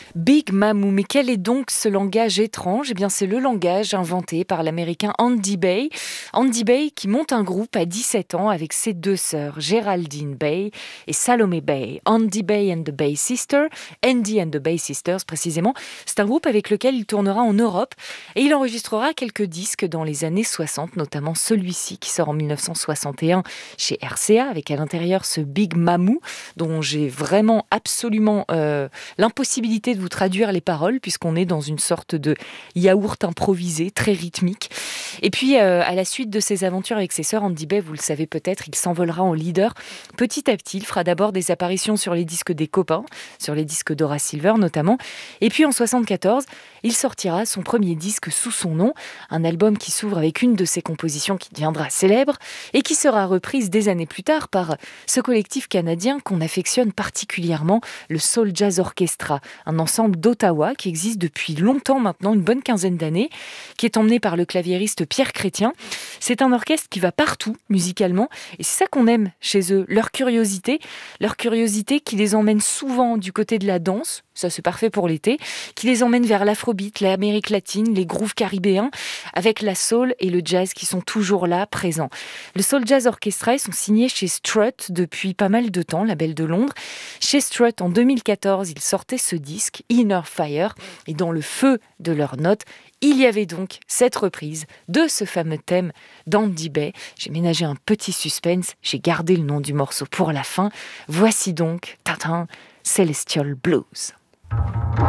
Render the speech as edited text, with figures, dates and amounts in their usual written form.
Big Mamou, mais quel est donc ce langage étrange ? Eh bien, c'est le langage inventé par l'américain Andy Bey. Andy Bey qui monte un groupe à 17 ans avec ses deux sœurs, Geraldine Bey et Salome Bey. Andy Bey and the Bey Sisters, Andy and the Bey Sisters précisément. C'est un groupe avec lequel il tournera en Europe et il enregistrera quelques disques dans les années 60, notamment celui-ci qui sort en 1961 chez RCA avec à l'intérieur ce Big Mamou dont j'ai vraiment absolument l'impossibilité de vous traduire les paroles puisqu'on est dans une sorte de yaourt improvisé, très rythmique. Et puis, à la suite de ses aventures avec ses sœurs, Andy Bey, vous le savez peut-être, il s'envolera en leader. Petit à petit, il fera d'abord des apparitions sur les disques des copains, sur les disques d'Horace Silver notamment. Et puis en 1974, il sortira son premier disque sous son nom, un album qui s'ouvre avec une de ses compositions qui deviendra célèbre et qui sera reprise des années plus tard par ce collectif canadien qu'on affectionne particulièrement, le Soul Jazz Orchestra, un ensemble d'Ottawa qui existe depuis longtemps maintenant, une bonne quinzaine d'années, qui est emmené par le claviériste Pierre Chrétien. C'est un orchestre qui va partout musicalement et c'est ça qu'on aime chez eux, leur curiosité qui les emmène souvent du côté de la danse, ça c'est parfait pour l'été, qui les emmène vers l'afrobeat, l'Amérique latine, les grooves caribéens, avec la soul et le jazz qui sont toujours là, présents. Le Soul Jazz Orchestra, ils sont signés chez Strut depuis pas mal de temps, label de Londres. Chez Strut, en 2014, ils sortaient ce disque, Inner Fire, et dans le feu de leurs notes, il y avait donc cette reprise de ce fameux thème d'Andy Bey. J'ai ménagé un petit suspense, j'ai gardé le nom du morceau pour la fin. Voici donc, Celestial Blues.